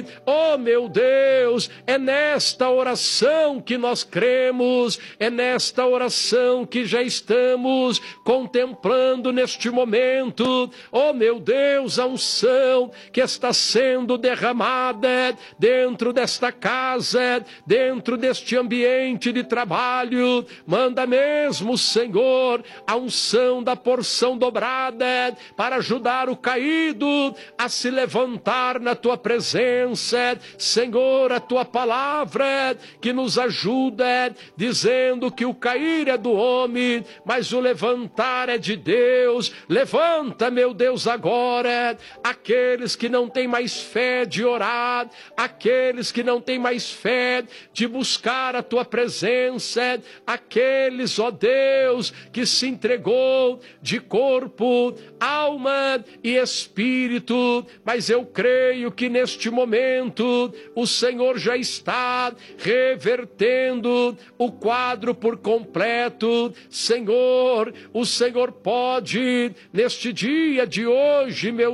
Oh meu Deus, é nesta oração que nós cremos, é nesta oração que já estamos contemplando neste momento. Oh meu Deus, a unção que está sendo derramada dentro desta casa, dentro deste ambiente de trabalho. Manda mesmo, Senhor, a unção da porção dobrada para ajudar o caído a se levantar na tua presença. Senhor, a tua palavra que nos ajuda, dizendo que o cair é do homem, mas o levantar é de Deus. Levanta, meu Deus, agora aqueles que não têm mais fé de orar, aqueles que não têm mais fé de buscar a tua presença, aqueles, ó Deus, que se entregou de corpo, alma e espírito. Mas eu creio que neste momento o Senhor já está revertendo o quadro por completo. Senhor, o Senhor pode neste dia de hoje, meu